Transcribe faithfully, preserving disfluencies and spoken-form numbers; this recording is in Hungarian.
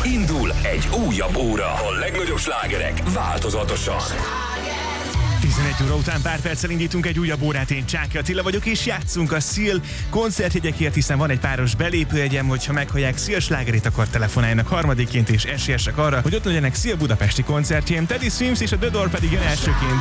Indul egy újabb óra. A legnagyobb slágerek változatosan. tizenegy óra után pár perccel indítunk egy újabb órát, én Csáky Attila vagyok, és játszunk a Seal koncertjegyekért, hiszen van egy páros belépőjegyem, hogyha meghallják Seal slágerét, akkor telefonáljanak harmadikként, és esélyesek arra, hogy ott legyenek Seal budapesti koncertjén, Teddy Swims és a The Door pedig jön elsőként.